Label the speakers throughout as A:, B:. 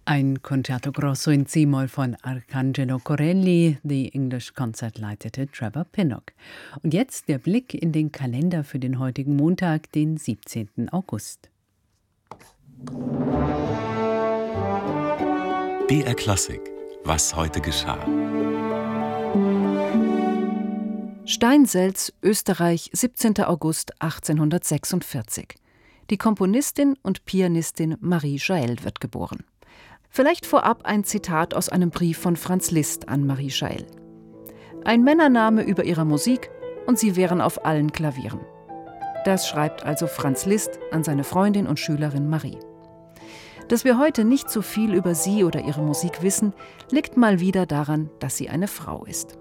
A: Ein Concerto Grosso in C-Moll von Arcangelo Corelli, The English Concert leitete Trevor Pinnock. Und jetzt der Blick in den Kalender für den heutigen Montag, den 17. August.
B: BR Klassik, was heute geschah.
C: Steinselz, Österreich, 17. August 1846. Die Komponistin und Pianistin Marie Jaell wird geboren. Vielleicht vorab ein Zitat aus einem Brief von Franz Liszt an Marie Jaell. Ein Männername über ihrer Musik und sie wären auf allen Klavieren. Das schreibt also Franz Liszt an seine Freundin und Schülerin Marie. Dass wir heute nicht so viel über sie oder ihre Musik wissen, liegt mal wieder daran, dass sie eine Frau ist.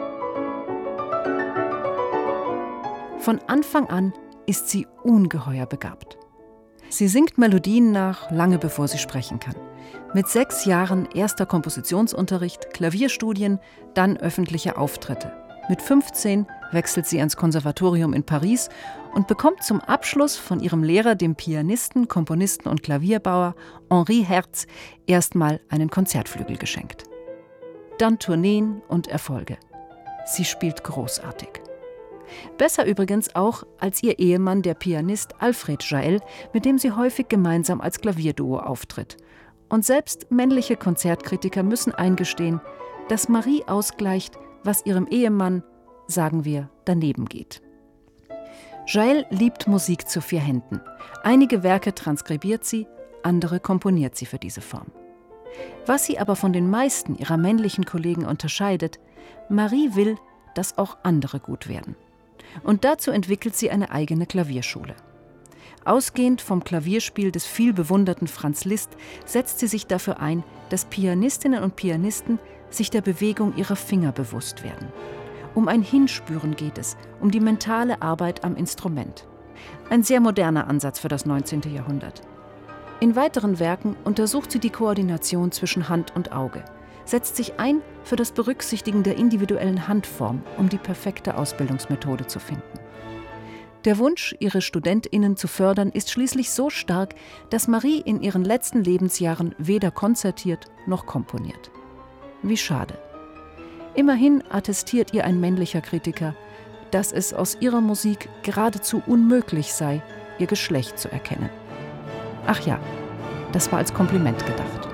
C: Von Anfang an ist sie ungeheuer begabt. Sie singt Melodien nach, lange bevor sie sprechen kann. Mit 6 Jahren erster Kompositionsunterricht, Klavierstudien, dann öffentliche Auftritte. Mit 15 wechselt sie ans Konservatorium in Paris und bekommt zum Abschluss von ihrem Lehrer, dem Pianisten, Komponisten und Klavierbauer Henri Herz, erstmal einen Konzertflügel geschenkt. Dann Tourneen und Erfolge. Sie spielt großartig. Besser übrigens auch als ihr Ehemann, der Pianist Alfred Jaell, mit dem sie häufig gemeinsam als Klavierduo auftritt. Und selbst männliche Konzertkritiker müssen eingestehen, dass Marie ausgleicht, was ihrem Ehemann, sagen wir, daneben geht. Jaell liebt Musik zu 4 Händen. Einige Werke transkribiert sie, andere komponiert sie für diese Form. Was sie aber von den meisten ihrer männlichen Kollegen unterscheidet: Marie will, dass auch andere gut werden. Und dazu entwickelt sie eine eigene Klavierschule. Ausgehend vom Klavierspiel des vielbewunderten Franz Liszt setzt sie sich dafür ein, dass Pianistinnen und Pianisten sich der Bewegung ihrer Finger bewusst werden. Um ein Hinspüren geht es, um die mentale Arbeit am Instrument. Ein sehr moderner Ansatz für das 19. Jahrhundert. In weiteren Werken untersucht sie die Koordination zwischen Hand und Auge, setzt sich ein für das Berücksichtigen der individuellen Handform, um die perfekte Ausbildungsmethode zu finden. Der Wunsch, ihre StudentInnen zu fördern, ist schließlich so stark, dass Marie in ihren letzten Lebensjahren weder konzertiert noch komponiert. Wie schade. Immerhin attestiert ihr ein männlicher Kritiker, dass es aus ihrer Musik geradezu unmöglich sei, ihr Geschlecht zu erkennen. Ach ja, das war als Kompliment gedacht.